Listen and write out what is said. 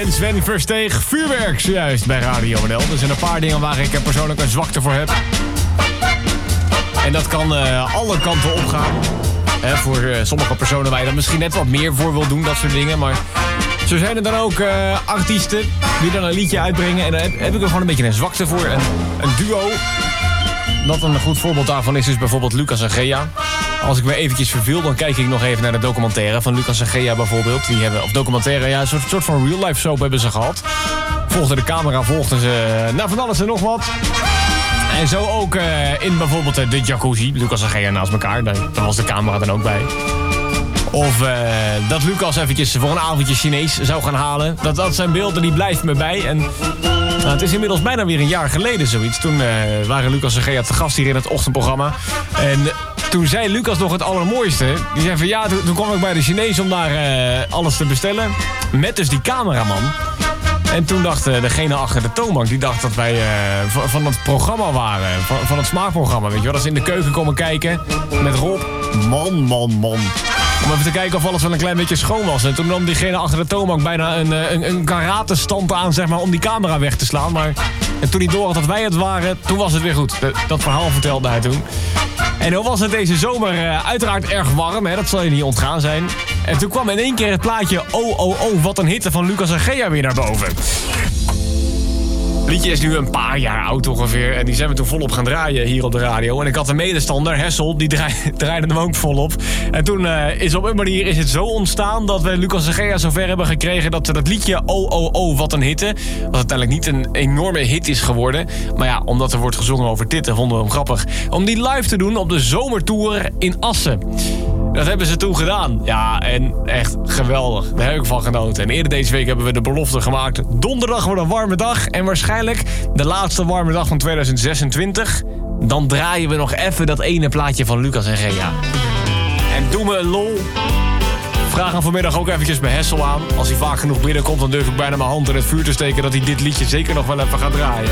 en Sven Versteeg. Vuurwerk zojuist bij Radio NL. Er zijn een paar dingen waar ik persoonlijk een zwakte voor heb. En dat kan alle kanten opgaan. Voor sommige personen waar je dan misschien net wat meer voor wil doen, dat soort dingen. Maar zo zijn er dan ook artiesten die dan een liedje uitbrengen. En daar heb ik er gewoon een beetje een zwakte voor. Een duo. Dat een goed voorbeeld daarvan is bijvoorbeeld Lucas en Gea. Als ik me eventjes verveel, dan kijk ik nog even naar de documentaire van Lucas en Gea bijvoorbeeld. Die hebben, of documentaire, ja, een soort van real-life soap hebben ze gehad. Volgden de camera, volgden ze van alles en nog wat. En zo ook in bijvoorbeeld de jacuzzi. Lucas en Gea naast elkaar, daar was de camera dan ook bij. Of dat Lucas eventjes voor een avondje Chinees zou gaan halen. Dat zijn beelden, die blijven me bij. En het is inmiddels bijna weer een jaar geleden zoiets. Toen waren Lucas en Gea te gast hier in het ochtendprogramma. En toen zei Lucas nog het allermooiste. Die zei van ja, toen kwam ik bij de Chinees om daar alles te bestellen. Met dus die cameraman. En toen dacht degene achter de toonbank, die dacht dat wij van het programma waren. Van het smaakprogramma, weet je wel. Dat ze in de keuken komen kijken met Rob. Man. Om even te kijken of alles wel een klein beetje schoon was. En toen nam diegene achter de toonbank bijna een karate-stand aan, zeg maar, om die camera weg te slaan. Maar en toen hij door had dat wij het waren, toen was het weer goed. Dat verhaal vertelde hij toen. En dan was het deze zomer uiteraard erg warm, hè? Dat zal je niet ontgaan zijn. En toen kwam in één keer het plaatje Oh, wat een hitte van Lucas en Gea weer naar boven. Het liedje is nu een paar jaar oud ongeveer. En die zijn we toen volop gaan draaien hier op de radio. En ik had een medestander, Hessel, die draaide hem ook volop. En toen is op een manier is het zo ontstaan dat we Lucas en Gea zover hebben gekregen dat ze dat liedje Oh, wat een hitte, wat uiteindelijk niet een enorme hit is geworden. Maar ja, omdat er wordt gezongen over titten, vonden we hem grappig. Om die live te doen op de zomertour in Assen. Dat hebben ze toen gedaan. Ja, en echt geweldig. Daar heb ik van genoten. En eerder deze week hebben we de belofte gemaakt. Donderdag wordt een warme dag. En waarschijnlijk de laatste warme dag van 2026. Dan draaien we nog even dat ene plaatje van Lucas en Gea. En doe me een lol. Vraag hem vanmiddag ook eventjes bij Hessel aan. Als hij vaak genoeg binnenkomt, dan durf ik bijna mijn hand in het vuur te steken dat hij dit liedje zeker nog wel even gaat draaien.